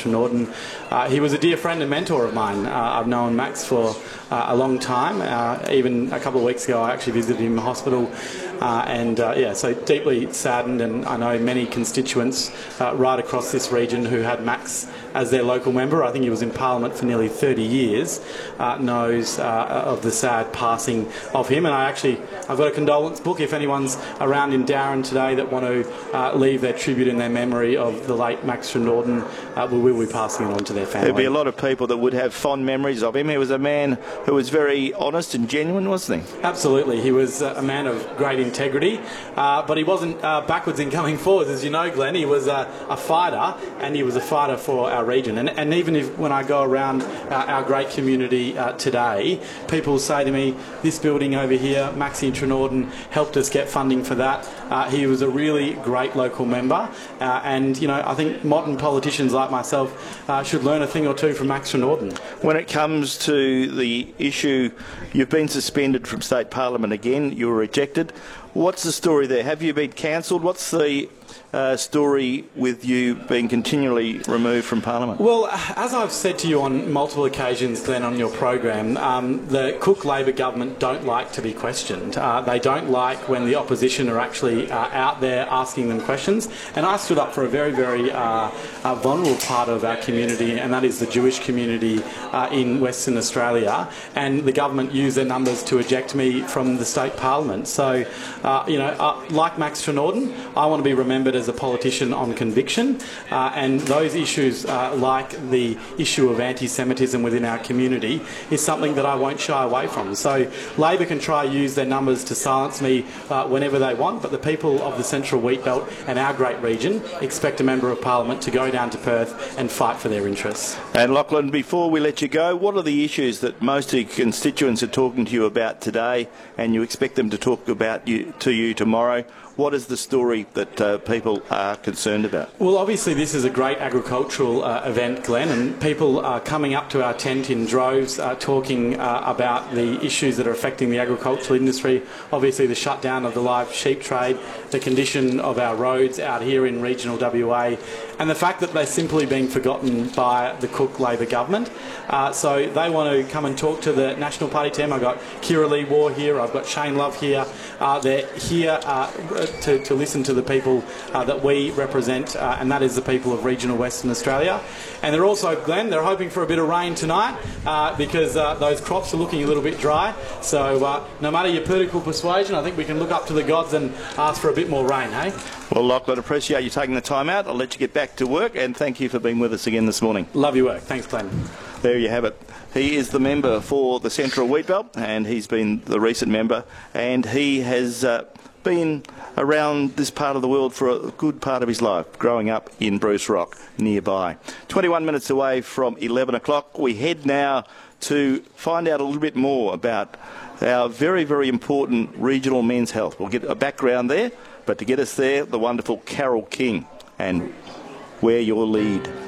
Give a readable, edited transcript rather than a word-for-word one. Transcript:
Norden. He was a dear friend and mentor of mine. I've known Max for a long time. Even a couple of weeks ago, I actually visited him in hospital. So deeply saddened, and I know many constituents right across this region who had Max as their local member. I think he was in Parliament for nearly 30 years, knows of the sad passing of him. And I've got a condolence book if anyone's around in Darren today that want to leave their tribute in their memory of the late Max van Norden. We will be passing it on to their family. There'd be a lot of people that would have fond memories of him. He was a man who was very honest and genuine, wasn't he? Absolutely. He was a man of great integrity, but he wasn't backwards in coming forwards, as you know, Glenn. He was a fighter, and he was a fighter for our region. And even when I go around our great community today, people say to me, this building over here, Maxi Trinorden, helped us get funding for that. He was a really great local member, and I think modern politicians like myself should learn a thing or two from Max Trinorden. When it comes to the issue, you've been suspended from State Parliament again. You were rejected. What's the story there? Have you been cancelled? What's the story with you being continually removed from Parliament? Well, as I've said to you on multiple occasions, Glenn, on your program, the Cook Labor government don't like to be questioned. They don't like when the opposition are actually out there asking them questions. And I stood up for a very, very vulnerable part of our community, and that is the Jewish community in Western Australia. And the government used their numbers to eject me from the state parliament. So, like Max Trinorden, I want to be remembered as a politician on conviction, and those issues like the issue of anti-Semitism within our community is something that I won't shy away from. So Labor can try use their numbers to silence me whenever they want, but the people of the Central Wheatbelt and our great region expect a Member of Parliament to go down to Perth and fight for their interests. And Lachlan, before we let you go, what are the issues that most of your constituents are talking to you about today, and you expect them to talk about to you tomorrow? What is the story that people are concerned about? Well, obviously this is a great agricultural event, Glenn, and people are coming up to our tent in droves talking about the issues that are affecting the agricultural industry. Obviously the shutdown of the live sheep trade, the condition of our roads out here in regional WA, and the fact that they're simply being forgotten by the Cook Labor government. So they want to come and talk to the National Party team. I've got Kira Lee Waugh here, I've got Shane Love here. They're here to listen to the people that we represent, and that is the people of regional Western Australia. And they're also, Glenn, they're hoping for a bit of rain tonight because those crops are looking a little bit dry. So no matter your political persuasion, I think we can look up to the gods and ask for a bit more rain, hey? Well, Lachlan, appreciate you taking the time out. I'll let you get back to work, and thank you for being with us again this morning. Love your work. Thanks, Glenn. There you have it. He is the member for the Central Wheatbelt, and he's been the recent member, and he has been around this part of the world for a good part of his life, growing up in Bruce Rock nearby. 21 minutes away from 11 o'clock. We head now to find out a little bit more about our very, very important regional men's health. We'll get a background there, but to get us there, the wonderful Carol King and Wear Your Lead.